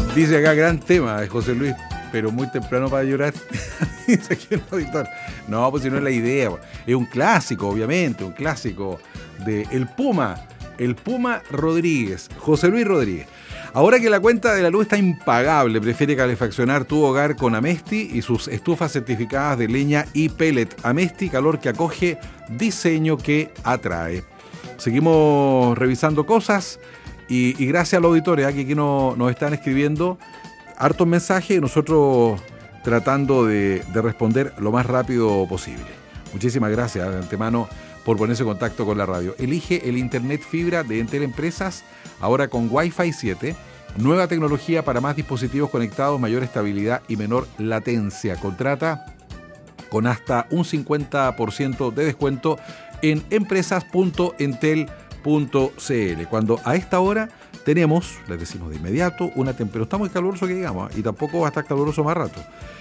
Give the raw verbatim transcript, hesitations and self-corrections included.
Dice acá, gran tema de José Luis, pero muy temprano para llorar. Dice aquí un auditor. No, pues si no es la idea. Es un clásico, obviamente, un clásico de El Puma, el Puma Rodríguez, José Luis Rodríguez. Ahora que la cuenta de la luz está impagable, prefiere calefaccionar tu hogar con Amesti y sus estufas certificadas de leña y pellet. Amesti, calor que acoge, diseño que atrae. Seguimos revisando cosas y, y gracias a los auditores ¿eh? que aquí no, nos están escribiendo hartos mensajes y nosotros tratando de, de responder lo más rápido posible. Muchísimas gracias de antemano por ponerse en contacto con la radio. Elige el Internet Fibra de Entel Empresas, ahora con Wi-Fi siete, nueva tecnología para más dispositivos conectados, mayor estabilidad y menor latencia. Contrata con hasta un cincuenta por ciento de descuento en empresas punto entel punto c l. Cuando a esta hora tenemos, les decimos de inmediato, una temperatura, está muy caluroso que digamos, y tampoco va a estar caluroso más rato.